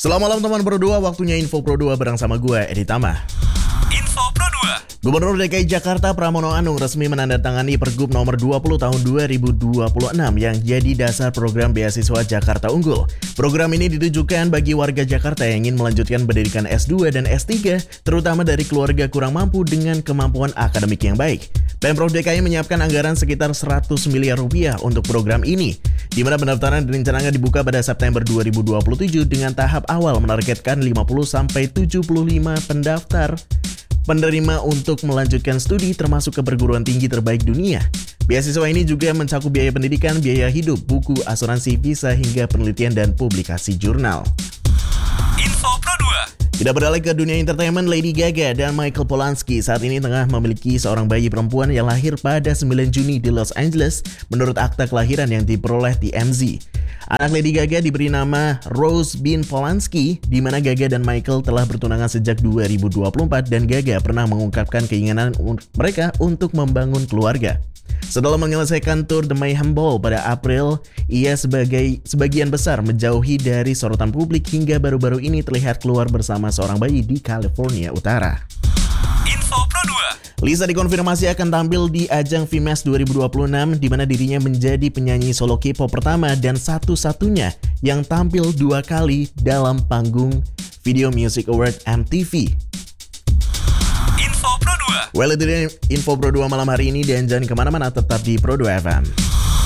Selamat malam teman Pro 2, waktunya Info Pro 2 bareng sama gue, Edi Tama. Info Pro 2. Gubernur DKI Jakarta Pramono Anung resmi menandatangani Pergub nomor 20 tahun 2026 yang jadi dasar program beasiswa Jakarta Unggul. Program ini ditujukan bagi warga Jakarta yang ingin melanjutkan pendidikan S2 dan S3, terutama dari keluarga kurang mampu dengan kemampuan akademik yang baik. Pemprov DKI menyiapkan anggaran sekitar 100 miliar rupiah untuk program ini, di mana pendaftaran direncanakan dibuka pada September 2027 dengan tahap awal menargetkan 50-75 pendaftar penerima untuk melanjutkan studi termasuk ke perguruan tinggi terbaik dunia. Beasiswa ini juga mencakup biaya pendidikan, biaya hidup, buku, asuransi, visa, hingga penelitian dan publikasi jurnal. Info Pro 2. Kita beralih ke dunia entertainment. Lady Gaga dan Michael Polanski saat ini tengah memiliki seorang bayi perempuan yang lahir pada 9 Juni di Los Angeles menurut akta kelahiran yang diperoleh TMZ. Anak Lady Gaga diberi nama Rose Bean Polanski, di mana Gaga dan Michael telah bertunangan sejak 2024 dan Gaga pernah mengungkapkan keinginan mereka untuk membangun keluarga. Setelah menyelesaikan tour The Mayhem Ball pada April, ia sebagian besar menjauhi dari sorotan publik hingga baru-baru ini terlihat keluar bersama seorang bayi di California Utara. Info Pro 2. Lisa dikonfirmasi akan tampil di ajang FIMES 2026, di mana dirinya menjadi penyanyi solo K-pop pertama dan satu-satunya yang tampil 2 kali dalam panggung Video Music Award MTV. Info Pro 2. Well, itu dia Info Pro 2 malam hari ini, dan jangan kemana-mana, tetap di Pro 2 FM.